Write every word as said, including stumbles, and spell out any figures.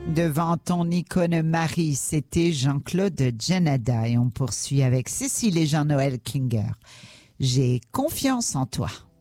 Devant ton icône Marie, c'était Jean-Claude Janada et on poursuit avec Cécile et Jean-Noël Klinger. J'ai confiance en toi.